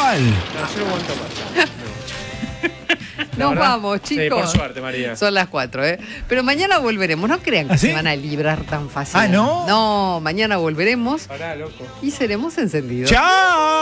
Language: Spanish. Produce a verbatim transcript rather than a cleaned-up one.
igual. No, yo no aguanto más. Nos verdad, vamos, chicos. Sí, por suerte, María. Son las cuatro, ¿eh? Pero mañana volveremos. No crean que ¿Ah, sí? se van a librar tan fácil. Ah, ¿no? No, mañana volveremos Pará, loco. y seremos encendidos. ¡Chao!